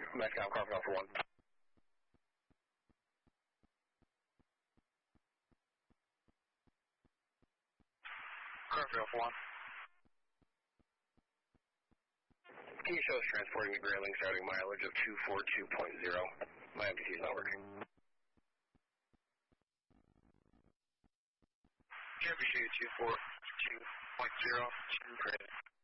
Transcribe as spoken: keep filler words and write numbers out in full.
Metcalf, Crawford Alpha one. Crawford Alpha one. Can you show us transporting the Grayling starting mileage of two forty-two point zero? My M P T is not working. Can you show two forty-two point zero? two Grayling.